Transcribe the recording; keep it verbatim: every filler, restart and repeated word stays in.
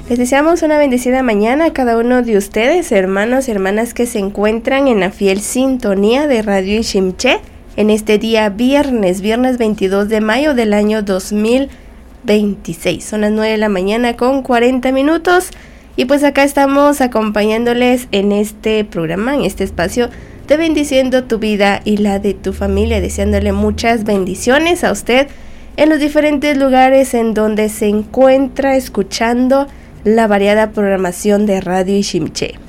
Les deseamos una bendecida mañana a cada uno de ustedes, hermanos y hermanas que se encuentran en la fiel sintonía de Radio Ishimché en este día viernes, viernes veintidós de mayo del año dos mil veintiséis. Son las nueve de la mañana con cuarenta minutos y pues acá estamos acompañándoles en este programa, en este espacio de bendiciendo tu vida y la de tu familia, deseándole muchas bendiciones a usted en los diferentes lugares en donde se encuentra escuchando la variada programación de Radio Ishimché.